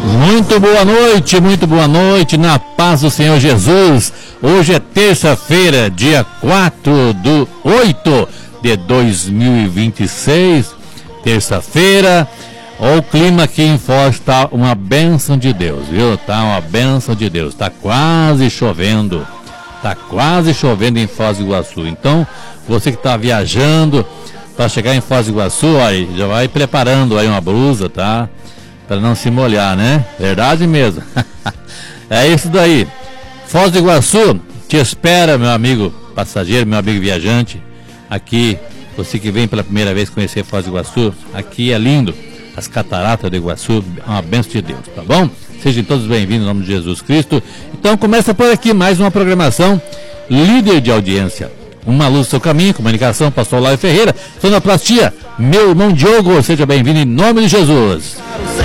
Muito boa noite, na paz do Senhor Jesus. Hoje é terça-feira, dia 4/8/2026, terça-feira. O clima aqui em Foz está uma bênção de Deus, viu? Tá uma bênção de Deus, tá quase chovendo em Foz do Iguaçu. Então, você que está viajando para chegar em Foz do Iguaçu, aí já vai preparando aí uma blusa, tá? Para não se molhar, né? Verdade mesmo. É isso daí. Foz do Iguaçu te espera, meu amigo passageiro, meu amigo viajante. Aqui, você que vem pela primeira vez conhecer Foz do Iguaçu, aqui é lindo. As cataratas do Iguaçu, é uma bênção de Deus, tá bom? Sejam todos bem-vindos em nome de Jesus Cristo. Então começa por aqui mais uma programação líder de audiência. Uma luz no seu caminho, comunicação, pastor Laio Ferreira, sonoplastia, meu irmão Diogo, seja bem-vindo em nome de Jesus.